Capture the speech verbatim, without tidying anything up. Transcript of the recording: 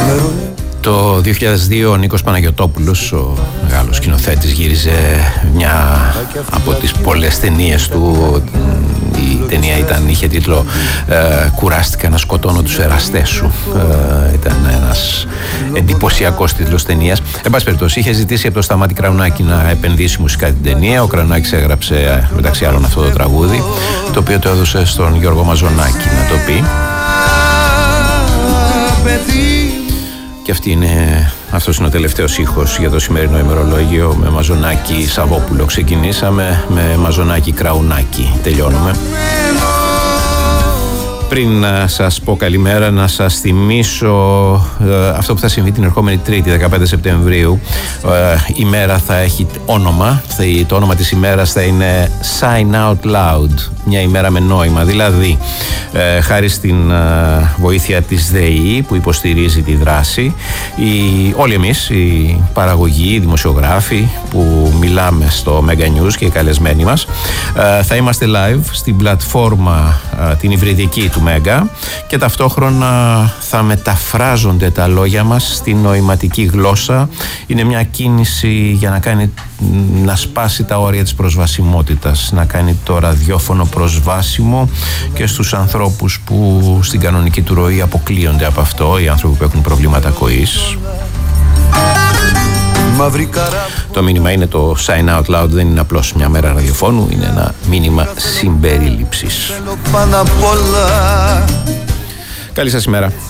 Το δύο χιλιάδες δύο ο Νίκος Παναγιωτόπουλος, ο μεγάλος σκηνοθέτης, γύριζε μια από τις πολλές ταινίες του. Η ταινία ήταν, είχε τίτλο ε, «Κουράστηκα να σκοτώνω τους εραστές σου». Ε, ήταν ένας εντυπωσιακός τίτλος ταινίας. Εν πάση περιπτώσει, είχε ζητήσει από το Σταμάτη Κραουνάκη να επενδύσει μουσικά την ταινία. Ο Κραουνάκης έγραψε μεταξύ άλλων αυτό το τραγούδι, το οποίο το έδωσε στον Γιώργο Μαζονάκη να το πει. Και αυτή είναι, αυτός είναι ο τελευταίος ήχος για το σημερινό ημερολόγιο. Με Μαζονάκη Σαββόπουλο ξεκινήσαμε, με Μαζονάκη Κραουνάκη τελειώνουμε. Πριν να σας πω καλημέρα, να σας θυμίσω ε, αυτό που θα συμβεί την ερχόμενη Τρίτη, δεκαπέντε Σεπτεμβρίου. Ε, η μέρα θα έχει όνομα, θα, το όνομα της ημέρας θα είναι Sign Out Loud, μια ημέρα με νόημα. Δηλαδή, ε, χάρη στην ε, βοήθεια της ΔΕΗ που υποστηρίζει τη δράση, οι, όλοι εμείς, οι παραγωγοί, οι δημοσιογράφοι που μιλάμε στο Mega News και οι καλεσμένοι μας, ε, θα είμαστε live στην πλατφόρμα ε, την υβριδική του Μέγκα και ταυτόχρονα θα μεταφράζονται τα λόγια μας στην νοηματική γλώσσα. Είναι μια κίνηση για να κάνει, να σπάσει τα όρια της προσβασιμότητας, να κάνει το ραδιόφωνο προσβάσιμο και στους ανθρώπους που στην κανονική του ροή αποκλείονται από αυτό, οι άνθρωποι που έχουν προβλήματα ακοής. Το μήνυμα είναι το Sign Out Loud, δεν είναι απλώς μια μέρα ραδιοφώνου, είναι ένα μήνυμα συμπερίληψης. Καλή σας ημέρα.